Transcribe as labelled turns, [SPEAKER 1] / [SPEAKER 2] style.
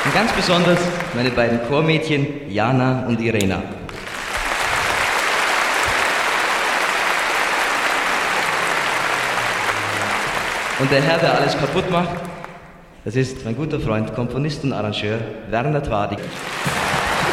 [SPEAKER 1] Und ganz besonders meine beiden Chormädchen Jana und Irena. Und der Herr, der alles kaputt macht, das ist mein guter Freund, Komponist und Arrangeur Werner Twadig.